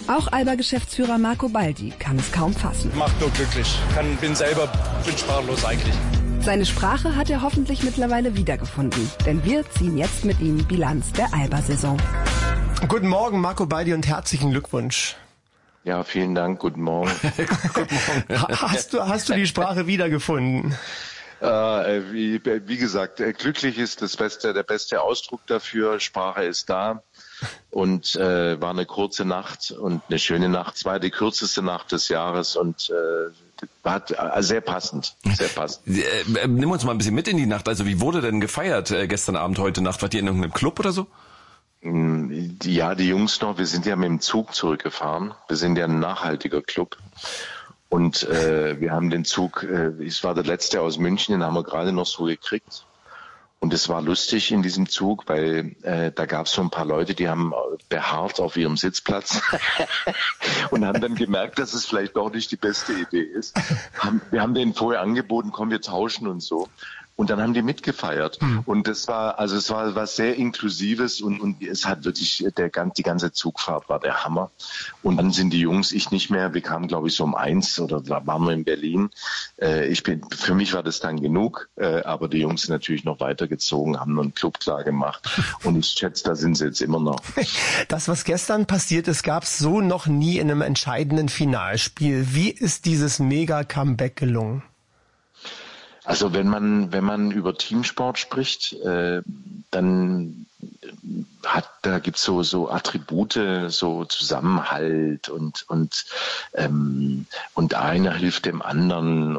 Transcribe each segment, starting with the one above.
Auch Alba-Geschäftsführer Marco Baldi kann es kaum fassen. Macht nur glücklich. Bin sprachlos eigentlich. Seine Sprache hat er hoffentlich mittlerweile wiedergefunden. Denn wir ziehen jetzt mit ihm Bilanz der Alba-Saison. Guten Morgen, Marco Baldi, und herzlichen Glückwunsch. Ja, vielen Dank. Guten Morgen. Guten Morgen. Hast du die Sprache wiedergefunden? Wie gesagt, glücklich ist der beste Ausdruck dafür. Sprache ist da. Und war eine kurze Nacht und eine schöne Nacht. Es war die kürzeste Nacht des Jahres und war sehr passend. Sehr passend. Nimm uns mal ein bisschen mit in die Nacht. Also wie wurde denn gefeiert gestern Abend, heute Nacht? Wart ihr in irgendeinem Club oder so? Ja, die Jungs noch. Wir sind ja mit dem Zug zurückgefahren. Wir sind ja ein nachhaltiger Club. Und wir haben den Zug, es war der letzte aus München, den haben wir gerade noch so gekriegt. Und es war lustig in diesem Zug, weil da gab es so ein paar Leute, die haben beharrt auf ihrem Sitzplatz und haben dann gemerkt, dass es vielleicht doch nicht die beste Idee ist. Wir haben denen vorher angeboten, komm, wir tauschen und so. Und dann haben die mitgefeiert. Und es war was sehr Inklusives und es hat wirklich, die ganze Zugfahrt war der Hammer. Und dann sind die Jungs, ich nicht mehr, wir kamen glaube ich so um 1 oder da waren wir in Berlin. Für mich war das dann genug, aber die Jungs sind natürlich noch weitergezogen, haben noch einen Club klar gemacht. Und ich schätze, da sind sie jetzt immer noch. Das, was gestern passiert ist, gab es so noch nie in einem entscheidenden Finalspiel. Wie ist dieses Mega-Comeback gelungen? Also wenn man über Teamsport spricht, dann da gibt's so Attribute, so Zusammenhalt und einer hilft dem anderen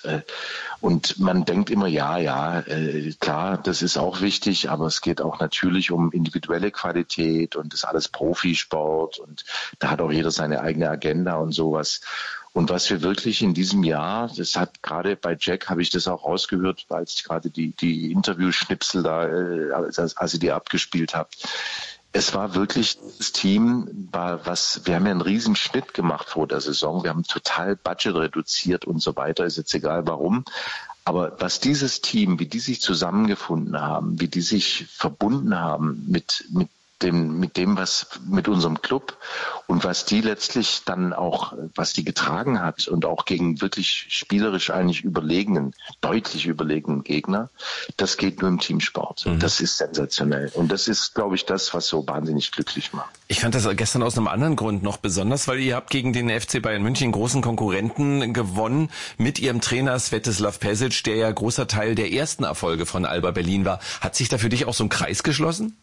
und man denkt immer klar, das ist auch wichtig, aber es geht auch natürlich um individuelle Qualität und das ist alles Profisport und da hat auch jeder seine eigene Agenda und sowas. Und was wir wirklich in diesem Jahr, das hat gerade bei Jack, habe ich das auch rausgehört, als ich gerade die Interviewschnipsel da, als ich die abgespielt habe. Es war wirklich, das Team wir haben ja einen riesen Schnitt gemacht vor der Saison. Wir haben total Budget reduziert und so weiter, ist jetzt egal warum. Aber was dieses Team, wie die sich zusammengefunden haben, wie die sich verbunden haben mit dem, was mit unserem Club und was die letztlich dann auch, was die getragen hat und auch gegen wirklich spielerisch eigentlich deutlich überlegenen Gegner, das geht nur im Teamsport. Das ist sensationell. Und das ist, glaube ich, das, was so wahnsinnig glücklich macht. Ich fand das gestern aus einem anderen Grund noch besonders, weil ihr habt gegen den FC Bayern München, großen Konkurrenten, gewonnen mit ihrem Trainer Svetislav Pesic, der ja großer Teil der ersten Erfolge von Alba Berlin war. Hat sich da für dich auch so ein Kreis geschlossen?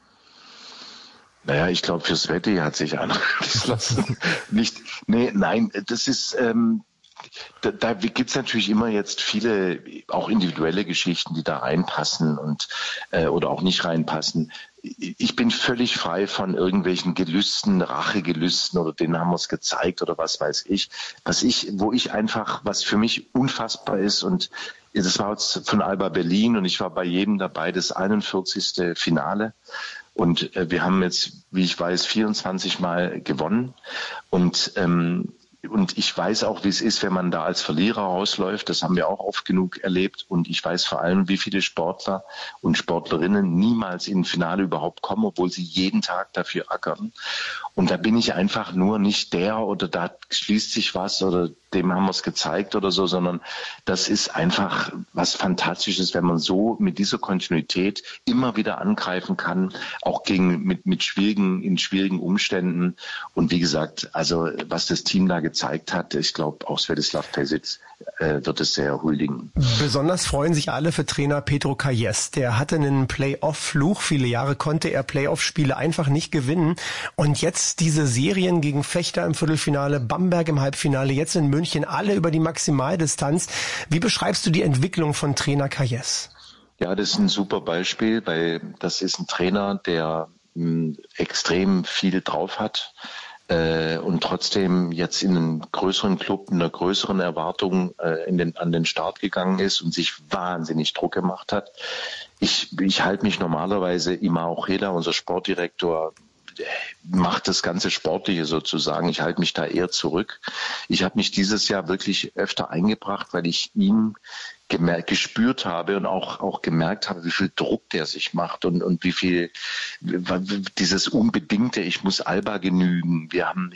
Naja, ich glaube, fürs Wetti hat sich einer geschlossen. Das ist, da gibt's natürlich immer jetzt viele, auch individuelle Geschichten, die da reinpassen oder auch nicht reinpassen. Ich bin völlig frei von irgendwelchen Gelüsten, Rachegelüsten oder denen haben wir es gezeigt oder was weiß ich. Was für mich unfassbar ist und das war jetzt von Alba Berlin und ich war bei jedem dabei, das 41. Finale. Und wir haben jetzt, wie ich weiß, 24 Mal gewonnen. Und ich weiß auch, wie es ist, wenn man da als Verlierer rausläuft. Das haben wir auch oft genug erlebt. Und ich weiß vor allem, wie viele Sportler und Sportlerinnen niemals in ein Finale überhaupt kommen, obwohl sie jeden Tag dafür ackern. Und da bin ich einfach nur nicht der oder da schließt sich was oder dem haben wir es gezeigt oder so, sondern das ist einfach was Fantastisches, wenn man so mit dieser Kontinuität immer wieder angreifen kann, auch in schwierigen Umständen. Und wie gesagt, also was das Team da gezeigt hat, ich glaube auch Svetislav Pesic wird es sehr huldigen. Besonders freuen sich alle für Trainer Petro Kalles. Der hatte einen Playoff-Fluch. Viele Jahre konnte er Playoff-Spiele einfach nicht gewinnen. Und jetzt diese Serien gegen Fechter im Viertelfinale, Bamberg im Halbfinale, jetzt in München, alle über die Maximaldistanz. Wie beschreibst du die Entwicklung von Trainer Kalles? Ja, das ist ein super Beispiel, weil das ist ein Trainer, der extrem viel drauf hat. Und trotzdem jetzt in einen größeren Club, in einer größeren Erwartung an den Start gegangen ist und sich wahnsinnig Druck gemacht hat. Ich halte mich normalerweise, Imar Ojeda, unser Sportdirektor, macht das ganze Sportliche sozusagen. Ich halte mich da eher zurück. Ich habe mich dieses Jahr wirklich öfter eingebracht, weil ich ihn gespürt habe und auch gemerkt habe, wie viel Druck der sich macht und wie viel dieses unbedingte, ich muss Alba genügen. Wir haben